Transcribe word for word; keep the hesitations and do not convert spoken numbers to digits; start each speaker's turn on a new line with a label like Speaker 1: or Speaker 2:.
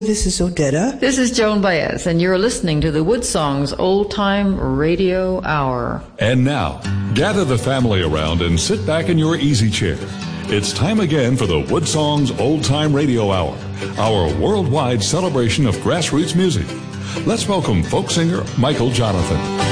Speaker 1: This is Odetta.
Speaker 2: This is Joan Baez, and you're listening to the Wood Songs Old Time Radio Hour.
Speaker 3: And now, gather the family around and sit back in your easy chair. It's time again for the Wood Songs Old Time Radio Hour, our worldwide celebration of grassroots music. Let's welcome folk singer Michael Jonathan.